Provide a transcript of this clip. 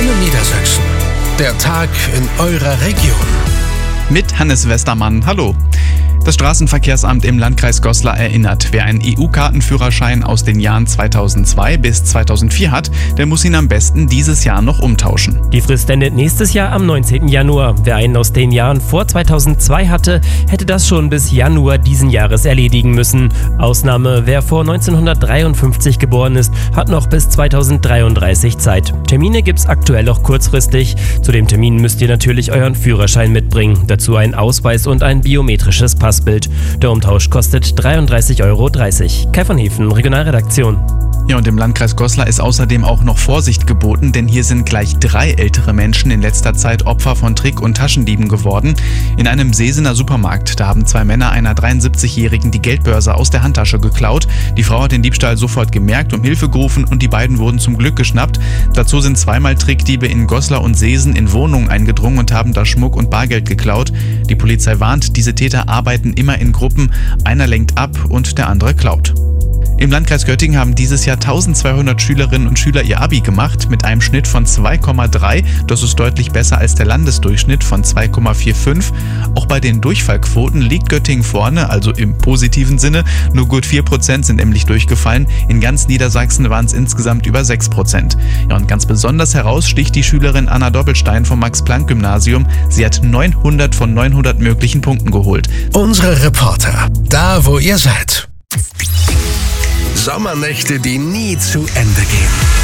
Antenne Niedersachsen. Der Tag in eurer Region. Mit Hannes Westermann. Hallo. Das Straßenverkehrsamt im Landkreis Goslar erinnert, wer einen EU-Kartenführerschein aus den Jahren 2002 bis 2004 hat, der muss ihn am besten dieses Jahr noch umtauschen. Die Frist endet nächstes Jahr am 19. Januar. Wer einen aus den Jahren vor 2002 hatte, hätte das schon bis Januar diesen Jahres erledigen müssen. Ausnahme, wer vor 1953 geboren ist, hat noch bis 2033 Zeit. Termine gibt's aktuell auch kurzfristig. Zu dem Termin müsst ihr natürlich euren Führerschein mitbringen. Dazu einen Ausweis und ein biometrisches Passbild. Der Umtausch kostet 33,30 Euro. Kai von Hefen, Regionalredaktion. Ja, und im Landkreis Goslar ist außerdem auch noch Vorsicht geboten, denn hier sind gleich 3 ältere Menschen in letzter Zeit Opfer von Trick- und Taschendieben geworden. In einem Sesener Supermarkt, da haben 2 Männer einer 73-Jährigen die Geldbörse aus der Handtasche geklaut. Die Frau hat den Diebstahl sofort gemerkt, um Hilfe gerufen und die beiden wurden zum Glück geschnappt. Dazu sind 2-mal Trickdiebe in Goslar und Sesen in Wohnungen eingedrungen und haben da Schmuck und Bargeld geklaut. Die Polizei warnt, diese Täter arbeiten immer in Gruppen. Einer lenkt ab und der andere klaut. Im Landkreis Göttingen haben dieses Jahr 1200 Schülerinnen und Schüler ihr Abi gemacht mit einem Schnitt von 2,3. Das ist deutlich besser als der Landesdurchschnitt von 2,45. Auch bei den Durchfallquoten liegt Göttingen vorne, also im positiven Sinne. Nur gut 4% sind nämlich durchgefallen. In ganz Niedersachsen waren es insgesamt über 6%. Ja, und ganz besonders heraussticht die Schülerin Anna Doppelstein vom Max-Planck-Gymnasium. Sie hat 900 von 900 möglichen Punkten geholt. Unsere Reporter, da wo ihr seid. Sommernächte, die nie zu Ende gehen.